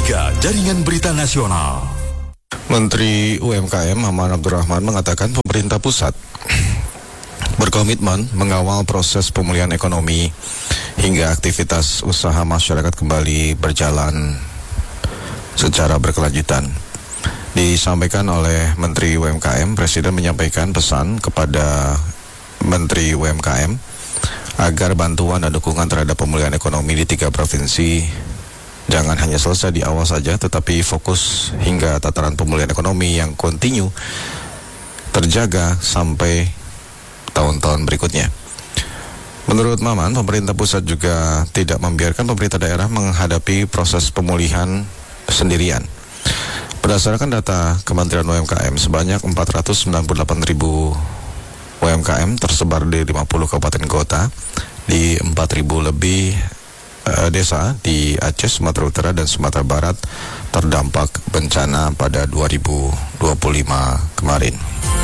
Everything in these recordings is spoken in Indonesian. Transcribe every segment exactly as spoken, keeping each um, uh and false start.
tiga Jaringan Berita Nasional. Menteri U M K M Maman Abdurrahman mengatakan pemerintah pusat berkomitmen mengawal proses pemulihan ekonomi hingga aktivitas usaha masyarakat kembali berjalan secara berkelanjutan. Disampaikan oleh Menteri U M K M, Presiden menyampaikan pesan kepada Menteri U M K M agar bantuan dan dukungan terhadap pemulihan ekonomi di tiga provinsi jangan hanya selesai di awal saja, tetapi fokus hingga tataran pemulihan ekonomi yang kontinu terjaga sampai tahun-tahun berikutnya. Menurut Maman, pemerintah pusat juga tidak membiarkan pemerintah daerah menghadapi proses pemulihan sendirian. Berdasarkan data Kementerian U M K M, sebanyak empat ratus sembilan puluh delapan ribu U M K M tersebar di lima puluh kabupaten kota, di empat ribu lebih uh, desa di Aceh, Sumatera Utara, dan Sumatera Barat terdampak bencana pada dua ribu dua puluh lima kemarin.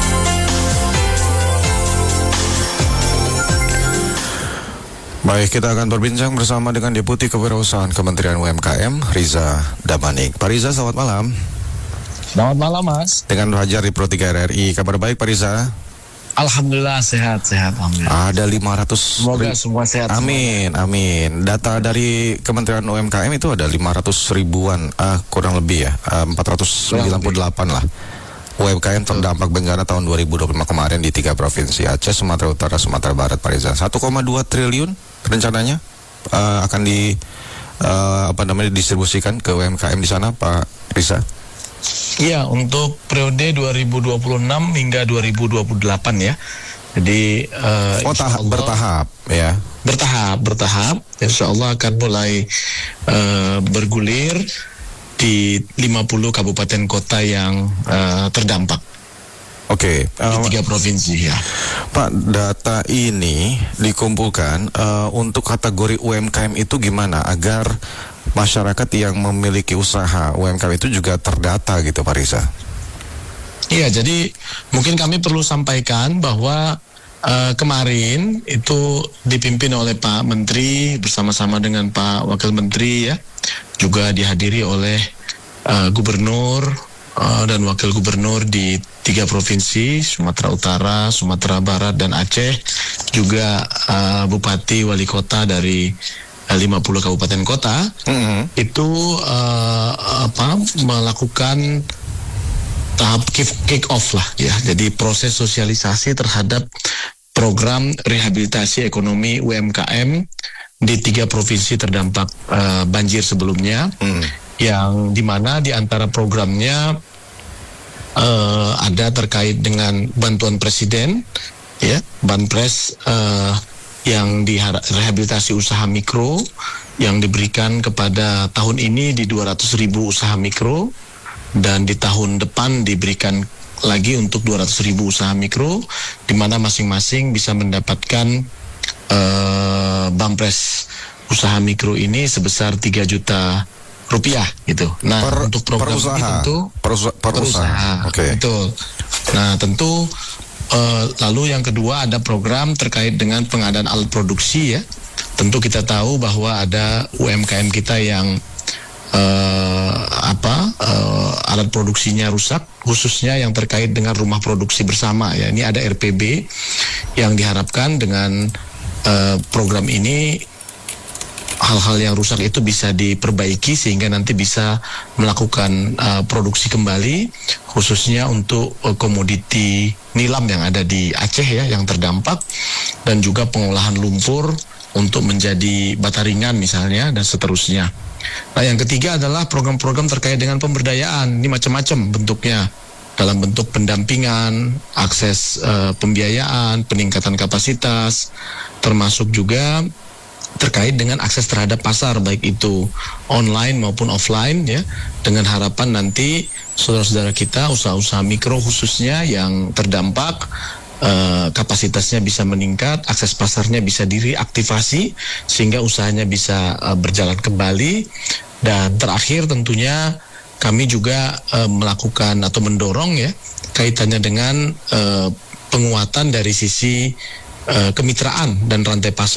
Baik, kita akan berbincang bersama dengan Deputi Kewirausahaan Kementerian U M K M, Riza Damanik. Pak Riza, selamat malam. Selamat malam, Mas. Dengan Fajar di Pro tiga R R I. Kabar baik, Pak Riza? Alhamdulillah, sehat-sehat. Ada lima ratus. Semoga semua sehat. Amin, semuanya. Amin. Data dari Kementerian U M K M itu ada lima ratus ribuan, uh, kurang lebih ya, uh, empat ratus sembilan puluh delapan lah. U M K M terdampak bencana tahun dua ribu dua puluh lima kemarin di tiga provinsi, Aceh, Sumatera Utara, Sumatera Barat, Pak Riza. satu koma dua triliun rencananya uh, akan di uh, apa namanya didistribusikan ke U M K M di sana, Pak Riza. Iya, untuk periode dua ribu dua puluh enam hingga dua ribu dua puluh delapan ya. Jadi uh, oh, tahap, bertahap ya. Bertahap, bertahap. Insya Allah akan mulai uh, bergulir di lima puluh kabupaten kota yang uh, terdampak. Oke, okay. uh, di tiga provinsi ya. Pak, data ini dikumpulkan uh, untuk kategori U M K M itu gimana agar masyarakat yang memiliki usaha U M K M itu juga terdata gitu, Pak Riza? Iya, jadi mungkin kami perlu sampaikan bahwa uh, kemarin itu dipimpin oleh Pak Menteri bersama-sama dengan Pak Wakil Menteri ya, juga dihadiri oleh uh, Gubernur uh, dan Wakil Gubernur di tiga provinsi, Sumatera Utara, Sumatera Barat, dan Aceh, juga uh, Bupati Wali Kota dari lima puluh kabupaten kota, mm-hmm. itu uh, apa melakukan tahap kick off lah ya. Jadi proses sosialisasi terhadap program rehabilitasi ekonomi U M K M di tiga provinsi terdampak uh, banjir sebelumnya, mm. yang dimana di antara programnya uh, ada terkait dengan bantuan presiden, ya, banpres. Uh, yang di rehabilitasi usaha mikro yang diberikan kepada tahun ini di dua ratus ribu usaha mikro, dan di tahun depan diberikan lagi untuk dua ratus ribu usaha mikro, di mana masing-masing bisa mendapatkan uh, banpres usaha mikro ini sebesar tiga juta rupiah gitu. Nah, per, untuk program per usaha. ini tentu per, usaha, per, per usaha. usaha. Oke. Okay. Betul. Nah, tentu Uh, lalu yang kedua ada program terkait dengan pengadaan alat produksi ya. Tentu kita tahu bahwa ada U M K M kita yang uh, apa uh, alat produksinya rusak, khususnya yang terkait dengan rumah produksi bersama ya. Ini ada R P B yang diharapkan dengan uh, program ini hal-hal yang rusak itu bisa diperbaiki sehingga nanti bisa melakukan uh, produksi kembali, khususnya untuk uh, komoditi nilam yang ada di Aceh ya, yang terdampak, dan juga pengolahan lumpur untuk menjadi bata ringan misalnya, dan seterusnya. Nah, yang ketiga adalah program-program terkait dengan pemberdayaan. Ini macam-macam bentuknya, dalam bentuk pendampingan, akses uh, pembiayaan, peningkatan kapasitas, termasuk juga terkait dengan akses terhadap pasar, baik itu online maupun offline ya, dengan harapan nanti saudara-saudara kita usaha-usaha mikro khususnya yang terdampak eh, kapasitasnya bisa meningkat, akses pasarnya bisa direaktivasi sehingga usahanya bisa eh, berjalan kembali. Dan terakhir tentunya kami juga eh, melakukan atau mendorong ya kaitannya dengan eh, penguatan dari sisi eh, kemitraan dan rantai pasok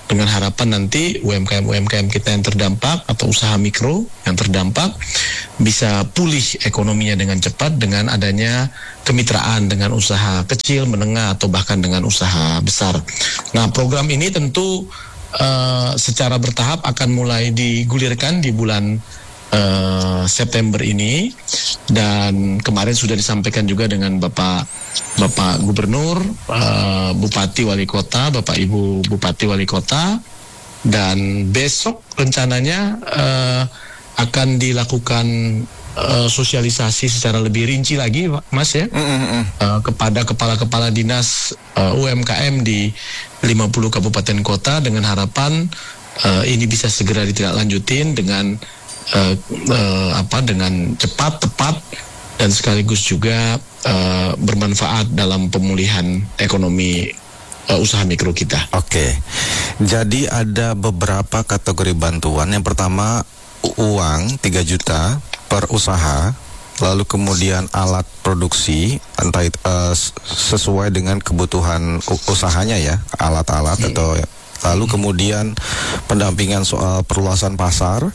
dengan harapan nanti U M K M U M K M kita yang terdampak atau usaha mikro yang terdampak bisa pulih ekonominya dengan cepat dengan adanya kemitraan dengan usaha kecil, menengah atau bahkan dengan usaha besar. Nah, program ini tentu uh, secara bertahap akan mulai digulirkan di bulan Uh, September ini, dan kemarin sudah disampaikan juga dengan Bapak Bapak Gubernur, uh, Bupati Wali Kota, Bapak Ibu Bupati Wali Kota, dan besok rencananya uh, akan dilakukan uh, sosialisasi secara lebih rinci lagi, Mas ya, mm-hmm. uh, kepada kepala-kepala dinas uh, U M K M di lima puluh kabupaten kota dengan harapan uh, ini bisa segera ditindaklanjutin dengan Uh, uh, apa dengan cepat, tepat, dan sekaligus juga uh, bermanfaat dalam pemulihan ekonomi uh, usaha mikro kita. Oke, jadi ada beberapa kategori bantuan. Yang pertama uang tiga juta per usaha, lalu kemudian alat produksi entah itu, uh, sesuai dengan kebutuhan usahanya ya, alat-alat hmm. atau lalu hmm. kemudian pendampingan soal perluasan pasar,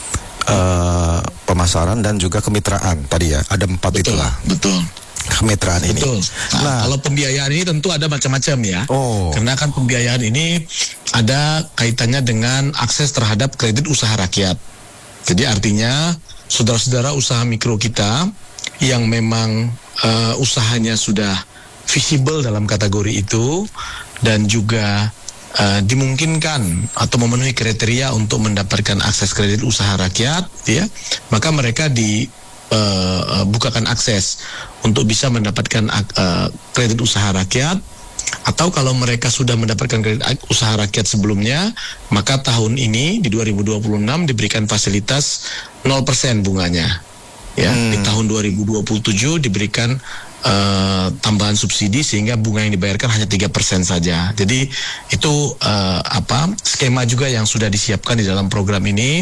Uh, pemasaran dan juga kemitraan tadi ya, ada empat betul, itulah. Betul. Kemitraan ini. Betul. Nah, nah, kalau pembiayaan ini tentu ada macam-macam ya. Oh. Karena kan pembiayaan ini ada kaitannya dengan akses terhadap kredit usaha rakyat. Jadi artinya saudara-saudara usaha mikro kita yang memang uh, usahanya sudah visible dalam kategori itu dan juga Uh, dimungkinkan atau memenuhi kriteria untuk mendapatkan akses kredit usaha rakyat, ya, maka mereka dibukakan uh, akses untuk bisa mendapatkan uh, kredit usaha rakyat. Atau kalau mereka sudah mendapatkan kredit usaha rakyat sebelumnya, maka tahun ini di dua ribu dua puluh enam diberikan fasilitas nol persen bunganya. Ya, hmm. Di tahun dua ribu dua puluh tujuh diberikan Uh, tambahan subsidi sehingga bunga yang dibayarkan hanya tiga persen saja. Jadi itu uh, apa skema juga yang sudah disiapkan di dalam program ini.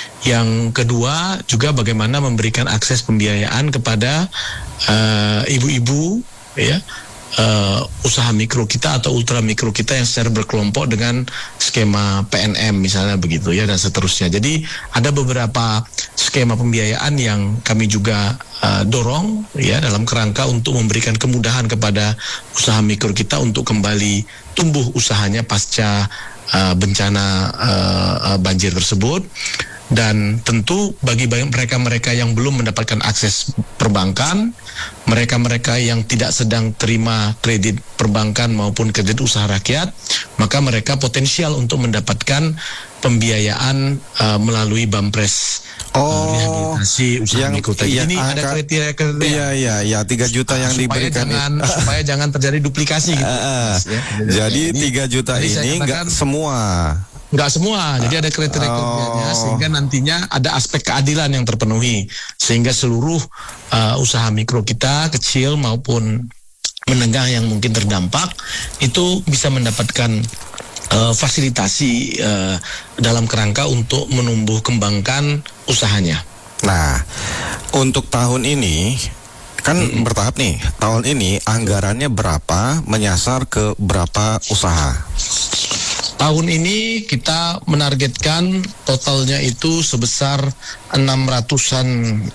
Yang kedua juga bagaimana memberikan akses pembiayaan kepada uh, ibu-ibu ya, uh, usaha mikro kita atau ultra mikro kita yang secara berkelompok dengan skema P N M misalnya begitu ya, dan seterusnya. Jadi ada beberapa skema pembiayaan yang kami juga uh, dorong ya dalam kerangka untuk memberikan kemudahan kepada usaha mikro kita untuk kembali tumbuh usahanya pasca uh, bencana uh, uh, banjir tersebut. Dan tentu bagi mereka-mereka yang belum mendapatkan akses perbankan, mereka-mereka yang tidak sedang terima kredit perbankan maupun kredit usaha rakyat, maka mereka potensial untuk mendapatkan pembiayaan uh, melalui Bampres. Oh, rehabilitasi usaha yang, mikro. Iya, ini angka, ada kriteria-kriteria. Iya, iya, ya, tiga juta yang supaya diberikan jangan, supaya jangan terjadi duplikasi gitu. Uh, ya. Jadi tiga juta ini nggak semua. Nggak semua, jadi ada kriteria-kriterianya oh. sehingga nantinya ada aspek keadilan yang terpenuhi sehingga seluruh uh, usaha mikro kita kecil maupun menengah yang mungkin terdampak itu bisa mendapatkan uh, fasilitasi uh, dalam kerangka untuk menumbuh kembangkan usahanya. Nah, untuk tahun ini kan mm-hmm. bertahap nih. Tahun ini anggarannya berapa, menyasar ke berapa usaha? Tahun ini kita menargetkan totalnya itu sebesar enam ratusan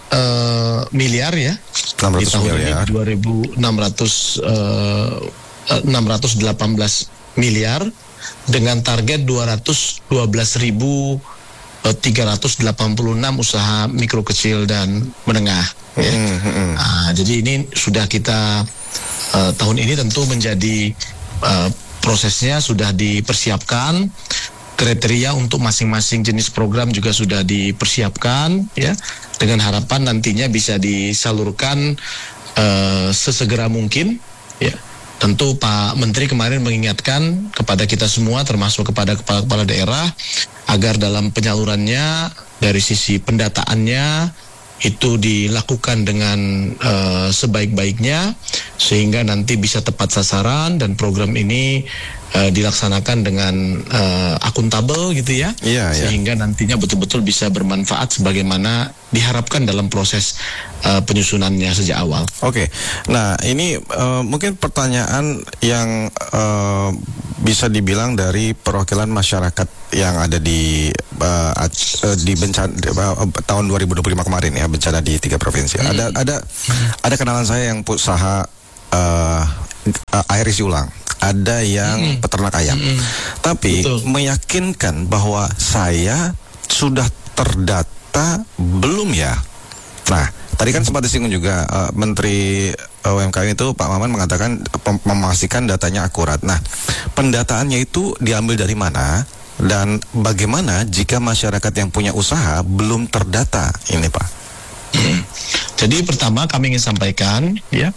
uh, miliar ya. enam ratus di tahun miliar. ini dua ribu enam ratus uh, enam ratus delapan belas miliar dengan target dua ratus dua belas ribu tiga ratus delapan puluh enam usaha mikro kecil dan menengah. Ya. Hmm, hmm. Nah, jadi ini sudah kita uh, tahun ini tentu menjadi uh, prosesnya sudah dipersiapkan, kriteria untuk masing-masing jenis program juga sudah dipersiapkan ya, dengan harapan nantinya bisa disalurkan uh, sesegera mungkin ya. Tentu Pak Menteri kemarin mengingatkan kepada kita semua termasuk kepada kepala-kepala daerah agar dalam penyalurannya dari sisi pendataannya itu dilakukan dengan uh, sebaik-baiknya sehingga nanti bisa tepat sasaran dan program ini uh, dilaksanakan dengan uh, akuntabel gitu ya, Iya, iya. sehingga nantinya betul-betul bisa bermanfaat sebagaimana diharapkan dalam proses uh, penyusunannya sejak awal. Oke, nah ini uh, mungkin pertanyaan yang uh, bisa dibilang dari perwakilan masyarakat yang ada di uh, uh, di bencana uh, tahun dua ribu dua puluh lima kemarin ya, bencana di tiga provinsi. Hmm. Ada ada ada kenalan saya yang usaha uh, uh, air isi ulang. Ada yang mm-hmm. peternak ayam, mm-hmm. tapi Betul. meyakinkan bahwa saya sudah terdata belum ya? Nah, tadi kan sempat disinggung juga uh, Menteri uh, U M K M itu Pak Maman mengatakan pem- memastikan datanya akurat. Nah, pendataannya itu diambil dari mana dan bagaimana jika masyarakat yang punya usaha belum terdata ini, Pak? Hmm. Jadi pertama kami ingin sampaikan ya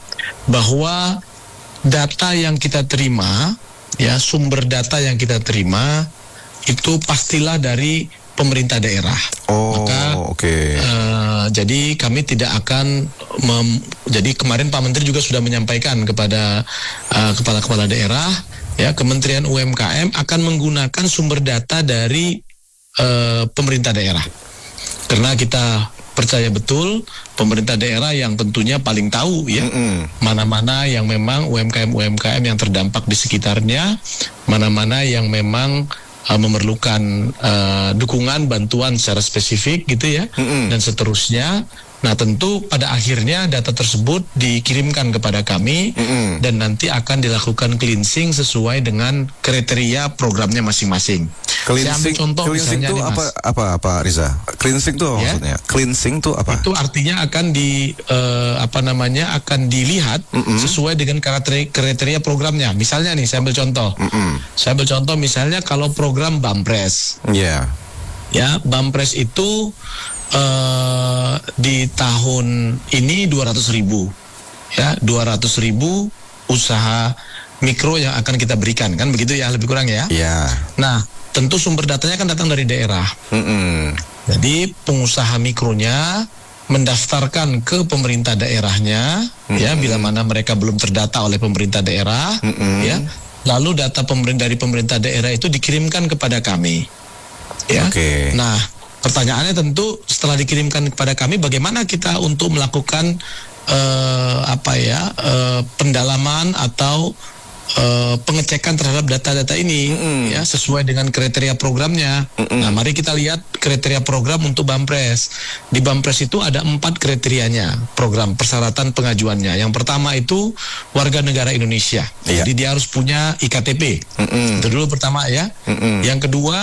bahwa data yang kita terima, ya sumber data yang kita terima itu pastilah dari pemerintah daerah. Oh, Maka, oke. Okay. Uh, jadi kami tidak akan, mem, jadi kemarin Pak Menteri juga sudah menyampaikan kepada uh, kepala-kepala daerah, ya Kementerian U M K M akan menggunakan sumber data dari uh, pemerintah daerah, karena kita percaya betul pemerintah daerah yang tentunya paling tahu ya mm-hmm. mana-mana yang memang U M K M U M K M yang terdampak di sekitarnya, mana-mana yang memang uh, memerlukan uh, dukungan bantuan secara spesifik gitu ya mm-hmm. dan seterusnya. Nah tentu pada akhirnya data tersebut dikirimkan kepada kami mm-hmm. dan nanti akan dilakukan cleansing sesuai dengan kriteria programnya masing-masing. Cleansing, contoh cleansing itu apa, apa apa Riza? Cleansing itu ya? maksudnya? Cleansing itu apa? Itu artinya akan di uh, apa namanya akan dilihat mm-hmm. sesuai dengan kriteria, kriteria programnya. Misalnya nih saya ambil contoh. Mm-hmm. Saya ambil contoh misalnya kalau program Bampres. Iya. Yeah. Ya, Bampres itu uh, di tahun ini dua ratus ribu. Ya, dua ratus ribu usaha mikro yang akan kita berikan, kan begitu ya, lebih kurang ya. Iya. Yeah. Nah, tentu sumber datanya kan datang dari daerah. Mm-mm. Jadi pengusaha mikronya mendaftarkan ke pemerintah daerahnya, mm-mm. ya bila mana mereka belum terdata oleh pemerintah daerah, mm-mm. ya. Lalu data pemerintah dari pemerintah daerah itu dikirimkan kepada kami. Ya. Okay. Nah, pertanyaannya tentu setelah dikirimkan kepada kami, bagaimana kita untuk melakukan uh, apa ya uh, pendalaman atau Uh, pengecekan terhadap data-data ini mm-hmm. ya sesuai dengan kriteria programnya. Mm-hmm. Nah, mari kita lihat kriteria program untuk Bampres. Di Bampres itu ada empat kriterianya program persyaratan pengajuannya. Yang pertama itu warga negara Indonesia. Yeah. Jadi dia harus punya I K T P. Mm-hmm. Itu dulu pertama ya. Mm-hmm. Yang kedua,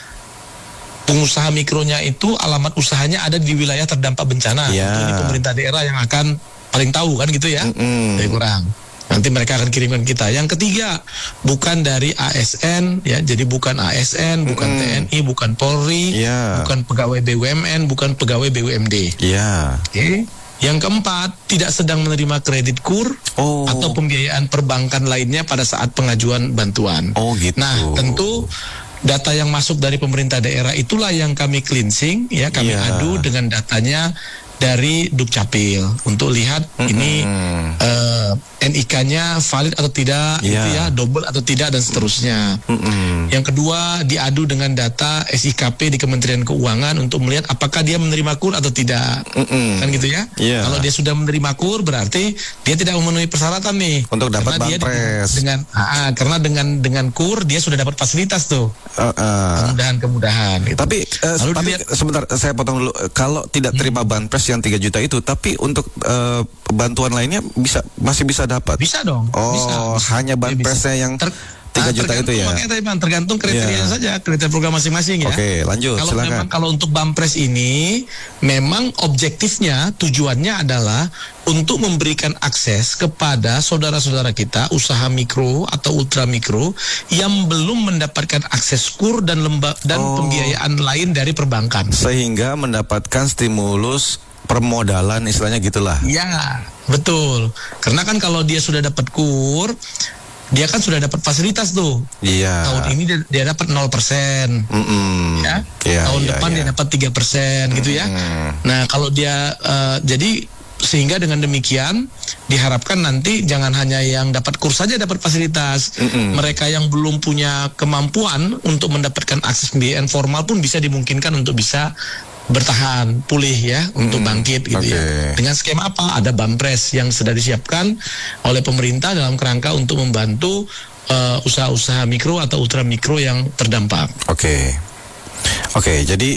pengusaha mikronya itu alamat usahanya ada di wilayah terdampak bencana. Yeah. Ini pemerintah daerah yang akan paling tahu kan gitu ya. Mm-hmm. Lebih kurang. Nanti mereka akan kirimkan kita. Yang ketiga, bukan dari A S N, ya, jadi bukan A S N, bukan mm. T N I, bukan Polri, yeah. bukan pegawai B U M N, bukan pegawai B U M D. Yeah. Oke. Okay. Yang keempat, tidak sedang menerima kredit kur oh. atau pembiayaan perbankan lainnya pada saat pengajuan bantuan. Oh gitu. Nah, tentu data yang masuk dari pemerintah daerah itulah yang kami cleansing, ya, kami yeah. adu dengan datanya dari Dukcapil untuk lihat mm-hmm. ini uh, N I K-nya valid atau tidak, yeah. gitu ya, double atau tidak dan seterusnya. Mm-hmm. Yang kedua, diadu dengan data S I K P di Kementerian Keuangan untuk melihat apakah dia menerima kur atau tidak, mm-hmm. kan gitu ya. Yeah. Kalau dia sudah menerima kur berarti dia tidak memenuhi persyaratan nih untuk dapat Bampres. Dengan, ah, karena dengan dengan kur dia sudah dapat fasilitas tuh, uh, uh. kemudahan-kemudahan. Gitu. Tapi, uh, tapi dia, sebentar saya potong dulu. Kalau tidak terima hmm. Bampres yang tiga juta itu, tapi untuk uh, bantuan lainnya bisa masih bisa dapat. Bisa dong. Oh, bisa, bisa. hanya Banpresnya yang Ter, tiga juta itu ya. Makanya, tergantung kriterianya yeah. saja, kriteria program masing-masing ya. Oke, okay, lanjut. Kalau silakan. memang kalau untuk Bampres ini memang objektifnya, tujuannya adalah untuk memberikan akses kepada saudara-saudara kita usaha mikro atau ultra mikro yang belum mendapatkan akses kur dan lemba dan oh. pembiayaan lain dari perbankan. Sehingga mendapatkan stimulus permodalan istilahnya gitulah. Ya, betul. Karena kan kalau dia sudah dapat kur, dia kan sudah dapat fasilitas tuh. Iya. Tahun ini dia, dia dapat nol persen. Ya. Ya, tahun ya, depan ya. dia dapat tiga persen gitu ya. Nah, kalau dia uh, jadi sehingga dengan demikian diharapkan nanti jangan hanya yang dapat kurs saja dapat fasilitas. Mm-mm. Mereka yang belum punya kemampuan untuk mendapatkan akses pembiayaan formal pun bisa dimungkinkan untuk bisa bertahan, pulih ya, mm-hmm. untuk bangkit gitu okay. ya. Dengan skema apa? Ada Bampres yang sudah disiapkan oleh pemerintah dalam kerangka untuk membantu uh, usaha-usaha mikro atau ultra mikro yang terdampak. Oke. Okay. Oke, okay, jadi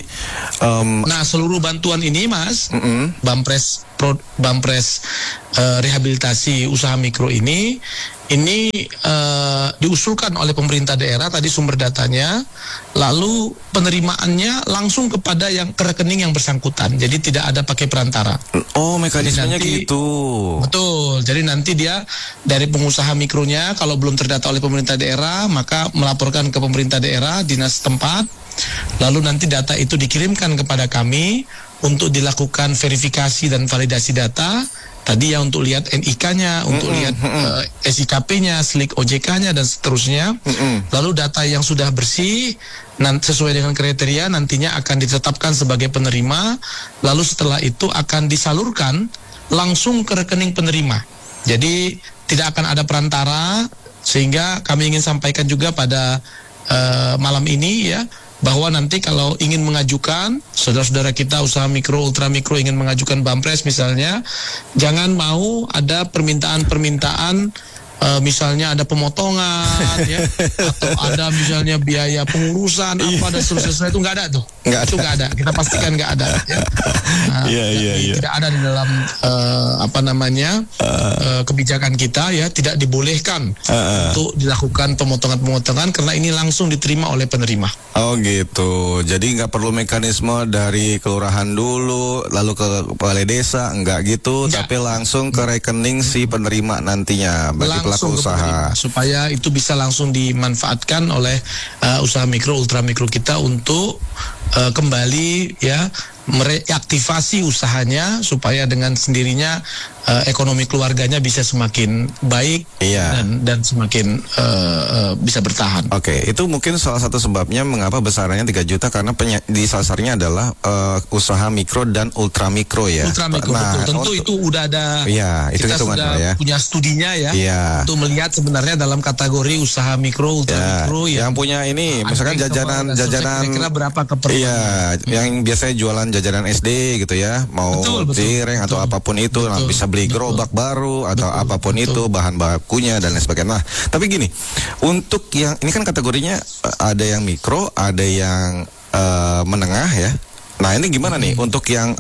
um, nah seluruh bantuan ini Mas, mm-hmm. Bampres pro, Bampres uh, rehabilitasi usaha mikro ini ini uh, diusulkan oleh pemerintah daerah tadi sumber datanya, lalu penerimaannya langsung kepada yang ke rekening yang bersangkutan. Jadi tidak ada pakai perantara. Oh, mekanismenya nanti, gitu. Betul. Jadi nanti dia dari pengusaha mikronya kalau belum terdata oleh pemerintah daerah, maka melaporkan ke pemerintah daerah, dinas tempat. Lalu nanti data itu dikirimkan kepada kami untuk dilakukan verifikasi dan validasi data. Tadi ya untuk lihat N I K-nya, untuk mm-hmm. lihat uh, S I K P-nya, slik O J K-nya dan seterusnya. Mm-hmm. Lalu data yang sudah bersih nanti sesuai dengan kriteria nantinya akan ditetapkan sebagai penerima. Lalu setelah itu akan disalurkan langsung ke rekening penerima. Jadi tidak akan ada perantara, sehingga kami ingin sampaikan juga pada uh, malam ini ya, bahwa nanti kalau ingin mengajukan, saudara-saudara kita usaha mikro, ultra mikro ingin mengajukan Bampres misalnya, jangan mau ada permintaan-permintaan, uh, misalnya ada pemotongan, ya, atau ada misalnya biaya pengurusan, apa dan seterusnya, itu nggak ada tuh. Nggak itu nggak ada, kita pastikan nggak ada. Ya. Nah, yeah, yeah, yeah. Tidak ada di dalam uh, apa namanya uh, uh, kebijakan kita ya, tidak dibolehkan uh, uh. untuk dilakukan pemotongan-pemotongan karena ini langsung diterima oleh penerima. Oh gitu, jadi nggak perlu mekanisme dari kelurahan dulu, lalu ke balai desa, nggak gitu, ya. Tapi langsung ke rekening si penerima nantinya bagi langsung pelaku usaha. Penerima, supaya itu bisa langsung dimanfaatkan oleh uh, usaha mikro, ultra mikro kita untuk uh, kembali ya mereaktivasi usahanya supaya dengan sendirinya uh, ekonomi keluarganya bisa semakin baik iya. dan dan semakin uh, uh, bisa bertahan. Oke, okay. Itu mungkin salah satu sebabnya mengapa besarannya tiga juta karena penya- disasarnya adalah uh, usaha mikro dan ultra mikro ya. Ultra mikro nah, betul. Tentu untuk, itu udah ada. Iya, itu kita sudah ya. punya studinya ya. Iya. Untuk melihat sebenarnya dalam kategori usaha mikro, ultra ya, mikro ya. Yang punya ini, nah, misalkan jajanan jajanan kira-kira berapa keperluan. Iya, hmm. yang biasanya jualan jajanan S D gitu ya, mau cireng atau apapun itu, betul, nah, bisa beli betul. gerobak baru atau betul, apapun betul. itu bahan bakunya dan lain sebagainya. Nah, tapi gini, untuk yang ini kan kategorinya ada yang mikro, ada yang uh, menengah ya. Nah ini gimana hmm. nih untuk yang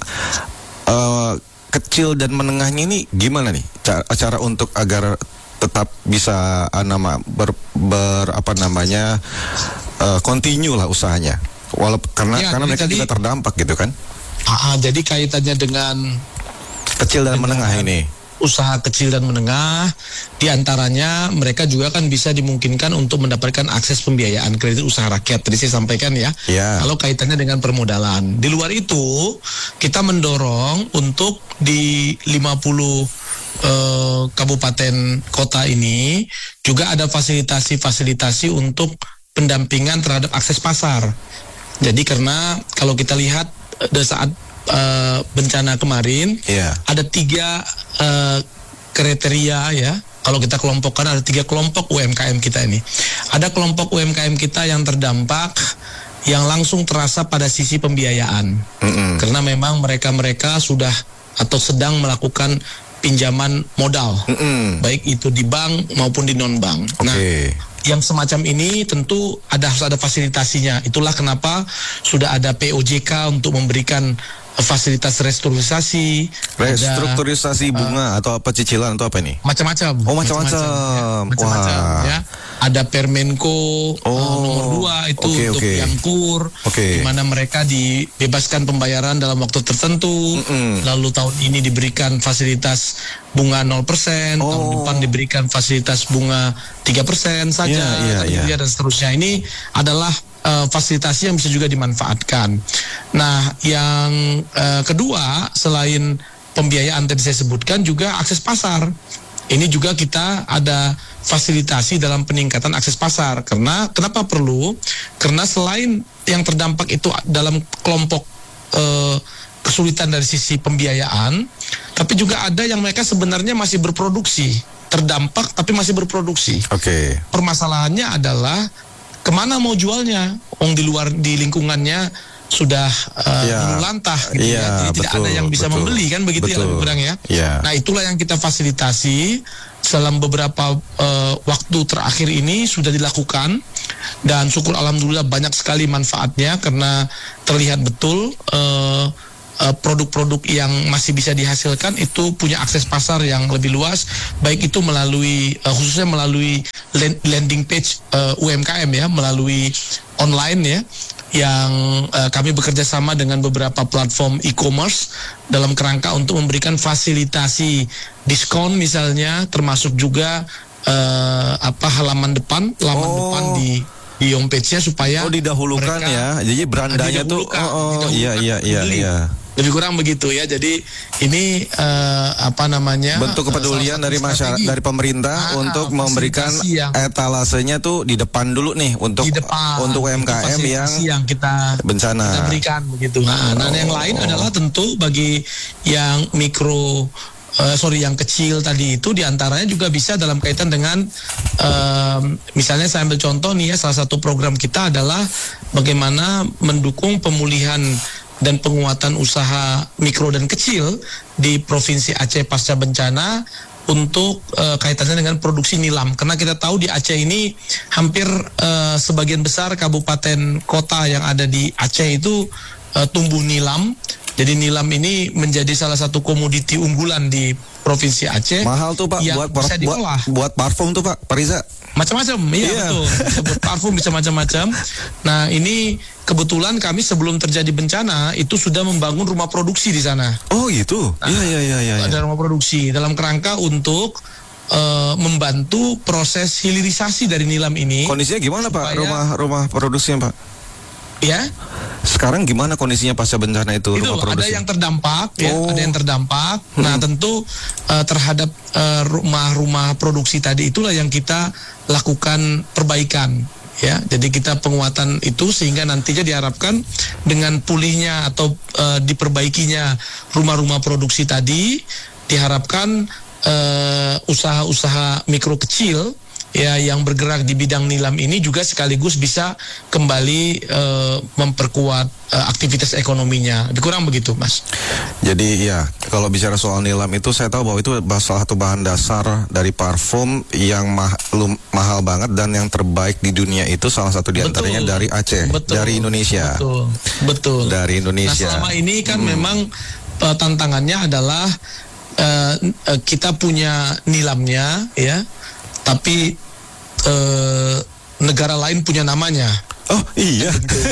uh, kecil dan menengahnya ini gimana nih cara, cara untuk agar tetap bisa uh, nama ber, ber apa namanya uh, continue lah usahanya, walaupun karena ya, karena mereka tadi, juga terdampak gitu kan. Ah, jadi kaitannya dengan kecil dan menengah ini. Usaha kecil dan menengah, diantaranya mereka juga kan bisa dimungkinkan untuk mendapatkan akses pembiayaan kredit usaha rakyat. Tadi saya sampaikan ya. Yeah. Kalau kaitannya dengan permodalan. Di luar itu, kita mendorong untuk di lima puluh uh, kabupaten kota ini juga ada fasilitasi-fasilitasi untuk pendampingan terhadap akses pasar. Jadi karena kalau kita lihat pada saat uh, bencana kemarin, yeah. ada tiga uh, kriteria ya. Kalau kita kelompokkan ada tiga kelompok U M K M kita ini. Ada kelompok U M K M kita yang terdampak, yang langsung terasa pada sisi pembiayaan. Mm-hmm. Karena memang mereka-mereka sudah atau sedang melakukan pinjaman modal, mm-hmm. baik itu di bank maupun di non-bank. Okay. Nah, yang semacam ini tentu ada harus ada fasilitasinya. Itulah kenapa sudah ada P O J K untuk memberikan fasilitas restrukturisasi, restrukturisasi ada, bunga uh, atau apa cicilan atau apa ini? Macam-macam. Oh macam-macam. Ya, macam-macam ya. Ada Permenko oh, uh, nomor dua itu okay, untuk okay. yang kur, okay. di mana mereka dibebaskan pembayaran dalam waktu tertentu. Mm-mm. Lalu tahun ini diberikan fasilitas bunga nol persen, oh. tahun depan diberikan fasilitas bunga tiga persen saja, yeah, yeah, yeah. dan seterusnya. Ini adalah Uh, fasilitasi yang bisa juga dimanfaatkan. Nah, yang uh, kedua selain pembiayaan tadi saya sebutkan juga akses pasar. Ini juga kita ada fasilitasi dalam peningkatan akses pasar. Karena kenapa perlu? Karena selain yang terdampak itu dalam kelompok uh, kesulitan dari sisi pembiayaan, tapi juga ada yang mereka sebenarnya masih berproduksi, terdampak tapi masih berproduksi. Oke. Okay. Permasalahannya adalah kemana mau jualnya? Ong di luar di lingkungannya sudah uh, ya, lantah gitu ya, ya. Jadi betul, tidak ada yang bisa betul, membeli kan begitu betul. Ya lebih kurang ya. ya. Nah itulah yang kita fasilitasi dalam beberapa uh, waktu terakhir ini sudah dilakukan dan syukur alhamdulillah banyak sekali manfaatnya karena terlihat betul uh, uh, produk-produk yang masih bisa dihasilkan itu punya akses pasar yang lebih luas, baik itu melalui uh, khususnya melalui landing page uh, U M K M ya, melalui online ya, yang uh, kami bekerja sama dengan beberapa platform e-commerce dalam kerangka untuk memberikan fasilitasi diskon misalnya, termasuk juga uh, apa halaman depan, halaman oh. depan di di homepage-nya supaya oh didahulukan mereka, ya, jadi berandanya tuh oh, oh iya iya iya iya. Lebih kurang begitu ya. Jadi ini uh, apa namanya bentuk kepedulian uh, dari masyarakat, dari pemerintah ah, untuk memberikan etalasenya tuh di depan dulu nih untuk depan, untuk U M K M yang, yang kita bencana kita berikan begitu. Nah, oh, dan yang lain oh. adalah tentu bagi yang mikro uh, sorry yang kecil tadi itu diantaranya juga bisa dalam kaitan dengan uh, misalnya saya ambil contoh nih ya, salah satu program kita adalah bagaimana mendukung pemulihan dan penguatan usaha mikro dan kecil di Provinsi Aceh pasca bencana untuk uh, kaitannya dengan produksi nilam. Karena kita tahu di Aceh ini hampir uh, sebagian besar kabupaten kota yang ada di Aceh itu uh, tumbuh nilam. Jadi nilam ini menjadi salah satu komoditi unggulan di Provinsi Aceh. Mahal tuh Pak, buat bisa diolah. Buat, buat parfum tuh Pak, Pak Riza. Macam-macam, iya yeah. betul. Bisa buat parfum, bisa macam-macam. Nah ini kebetulan kami sebelum terjadi bencana itu sudah membangun rumah produksi di sana. Oh gitu? Iya iya iya iya. Ada rumah produksi dalam kerangka untuk uh, membantu proses hilirisasi dari nilam ini. Kondisinya gimana Pak? Rumah rumah produksinya Pak? Ya. Sekarang gimana kondisinya pasca bencana itu? Itu rumah produksi? Ada yang terdampak, ya, oh. ada yang terdampak. Hmm. Nah tentu uh, terhadap uh, rumah-rumah produksi tadi itulah yang kita lakukan perbaikan. Ya, jadi kita penguatan itu sehingga nantinya diharapkan dengan pulihnya atau uh, diperbaikinya rumah-rumah produksi tadi, diharapkan uh, usaha-usaha mikro kecil ya yang bergerak di bidang nilam ini juga sekaligus bisa kembali uh, memperkuat uh, aktivitas ekonominya. Lebih kurang begitu, Mas. Jadi ya, kalau bicara soal nilam itu saya tahu bahwa itu salah satu bahan dasar dari parfum yang mah, lum, mahal banget dan yang terbaik di dunia itu salah satu diantaranya betul. Dari Aceh, betul. Dari Indonesia. Betul. Betul. Dari Indonesia. Nah, selama ini kan hmm. memang uh, tantangannya adalah uh, uh, kita punya nilamnya ya, tapi Uh, negara lain punya namanya. Oh iya.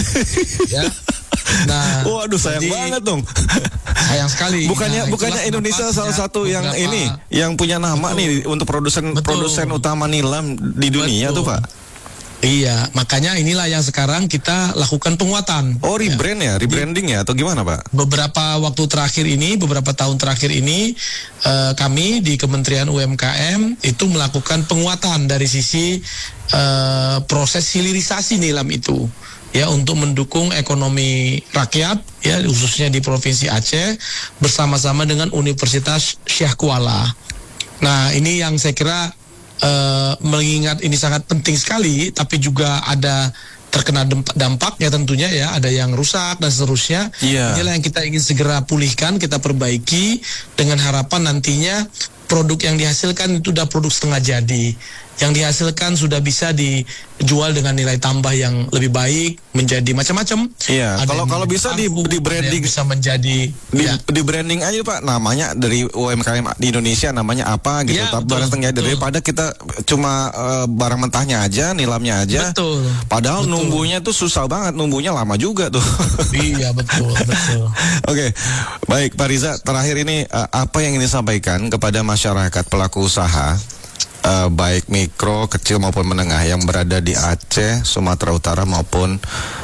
Ya. Nah, waduh sayang jadi, banget dong. Sayang sekali. Bukannya nah, bukannya Indonesia salah satu yang ini yang punya nama betul. Nih untuk produsen betul. Produsen utama nilam di dunia betul. Tuh Pak. Iya, makanya inilah yang sekarang kita lakukan penguatan. Oh, rebrand ya, ya rebranding ya, atau gimana Pak? Beberapa waktu terakhir ini, beberapa tahun terakhir ini, uh, kami di Kementerian U M K M itu melakukan penguatan dari sisi uh, proses hilirisasi nilam itu, ya untuk mendukung ekonomi rakyat, ya khususnya di Provinsi Aceh bersama-sama dengan Universitas Syah Kuala. Nah, ini yang saya kira Uh, mengingat ini sangat penting sekali, tapi juga ada terkena dampak ya tentunya ya, ada yang rusak dan seterusnya. Yeah. Inilah yang kita ingin segera pulihkan, kita perbaiki dengan harapan nantinya produk yang dihasilkan itu sudah produk setengah jadi. Yang dihasilkan sudah bisa dijual dengan nilai tambah yang lebih baik, menjadi macam-macam. Iya, kalau kalau bisa di, di branding bisa menjadi di, ya. di branding aja Pak, namanya dari U M K M di Indonesia namanya apa gitu. Ya, tapi barang setengah daripada kita cuma uh, barang mentahnya aja, nilamnya aja. Betul. Padahal betul. Numbuhnya tuh susah banget, numbuhnya lama juga tuh. Iya, betul, betul. Oke. Baik, Pak Riza, terakhir ini uh, apa yang ingin disampaikan kepada masyarakat pelaku usaha Uh, baik mikro, kecil maupun menengah yang berada di Aceh, Sumatera Utara maupun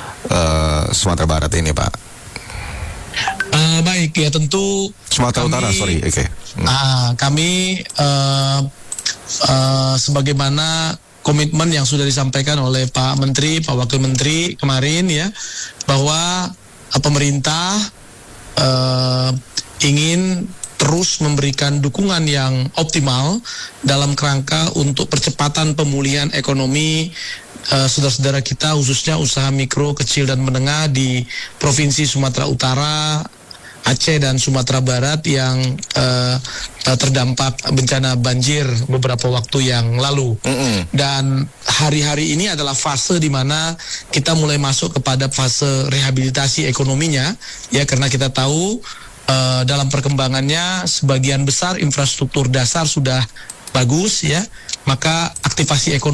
uh, Sumatera Barat ini, Pak? Uh, baik ya, tentu Sumatera kami, Utara, sorry, oke. Okay. Hmm. Uh, kami uh, uh, sebagaimana komitmen yang sudah disampaikan oleh Pak Menteri, Pak Wakil Menteri kemarin ya, bahwa uh, pemerintah uh, ingin terus memberikan dukungan yang optimal dalam kerangka untuk percepatan pemulihan ekonomi uh, saudara-saudara kita, khususnya usaha mikro, kecil, dan menengah di Provinsi Sumatera Utara, Aceh, dan Sumatera Barat yang uh, uh, terdampak bencana banjir beberapa waktu yang lalu. Mm-hmm. Dan hari-hari ini adalah fase di mana kita mulai masuk kepada fase rehabilitasi ekonominya, ya, karena kita tahu Uh, dalam perkembangannya sebagian besar infrastruktur dasar sudah bagus, ya, maka aktivasi ekonomi